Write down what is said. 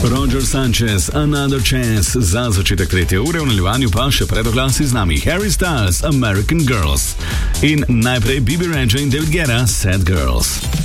Roger Sanchez, Another Chance za začetek 3. ure, v nadaljevanju pa še predoglasi z nami Harry Styles, American Girls. In najprej Bibi Rexa in David Guetta, Sad Girls.